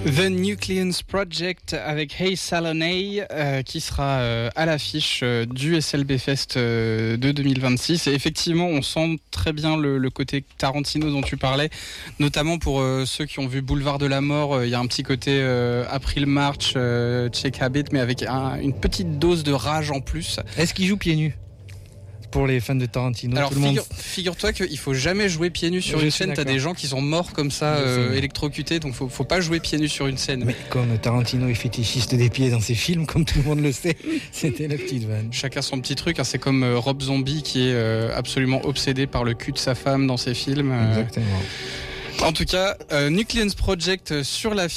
The Nucleus Project avec Hey Salonay qui sera à l'affiche du SLB Fest de 2026. Et effectivement, on sent très bien le côté Tarantino dont tu parlais, notamment pour ceux qui ont vu Boulevard de la Mort. Il y a un petit côté April March, Check Habit, mais avec une petite dose de rage en plus. Est-ce qu'il joue pieds nus ? Pour les fans de Tarantino, alors tout le monde... figure-toi qu'il faut jamais jouer pieds nus sur une scène. T'as des gens qui sont morts comme ça, électrocutés, donc faut pas jouer pieds nus sur une scène. Mais comme Tarantino est fétichiste des pieds dans ses films, comme tout le monde le sait, c'était la petite vanne. Chacun son petit truc, hein. C'est comme Rob Zombie qui est absolument obsédé par le cul de sa femme dans ses films. Exactement. En tout cas, Nucleus Project sur la